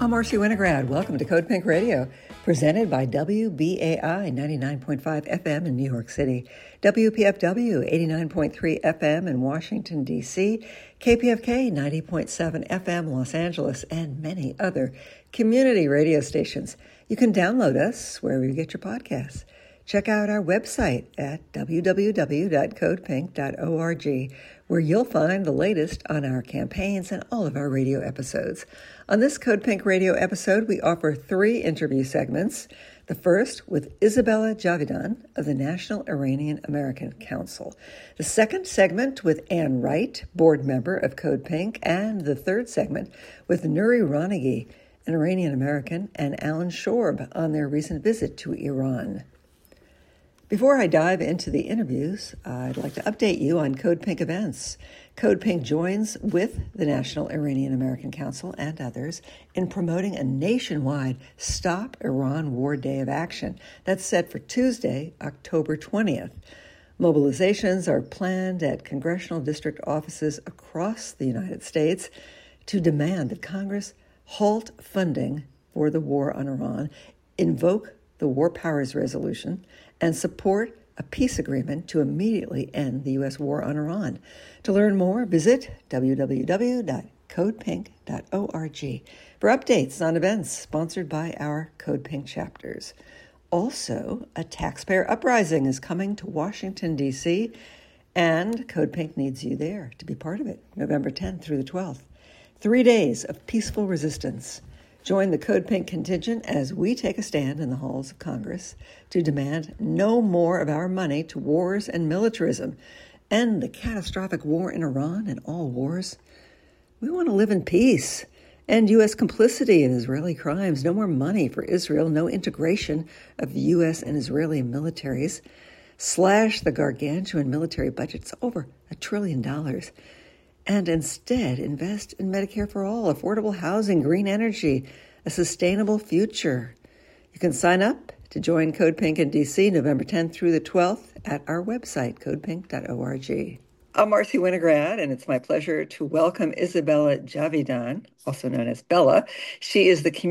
I'm Marcy Winograd. Welcome to Code Pink Radio, presented by WBAI 99.5 FM in New York City, WPFW 89.3 FM in Washington, D.C., KPFK 90.7 FM Los Angeles, and many other community radio stations. You can download us wherever you get your podcasts. Check out our website at www.codepink.org, where you'll find the latest on our campaigns and all of our radio episodes. On this Code Pink Radio episode, we offer 3 interview segments. The first with Isabella Javidan of the National Iranian American Council. The second segment with Ann Wright, board member of Code Pink. And the third segment with Nuri Ronaghi, an Iranian American, and Alan Shorb on their recent visit to Iran. Before I dive into the interviews, I'd like to update you on Code Pink events. Code Pink joins with the National Iranian American Council and others in promoting a nationwide Stop Iran War Day of Action that's set for Tuesday, October 20th. Mobilizations are planned at congressional district offices across the United States to demand that Congress halt funding for the war on Iran, invoke the War Powers Resolution, and support a peace agreement to immediately end the U.S. war on Iran. To learn more, visit www.codepink.org for updates on events sponsored by our Code Pink chapters. Also, a taxpayer uprising is coming to Washington, D.C., and Code Pink needs you there to be part of it, November 10th through the 12th. 3 days of peaceful resistance. Join the Code Pink contingent as we take a stand in the halls of Congress to demand no more of our money to wars and militarism, end the catastrophic war in Iran and all wars. We want to live in peace, end U.S. complicity in Israeli crimes, no more money for Israel, no integration of the U.S. and Israeli militaries, slash the gargantuan military budgets over $1 trillion, and instead invest in Medicare for all, affordable housing, green energy, a sustainable future. You can sign up to join Code Pink in D.C. November 10th through the 12th at our website, codepink.org. I'm Marcy Winograd, and it's my pleasure to welcome Isabella Javidan, also known as Bella. She is the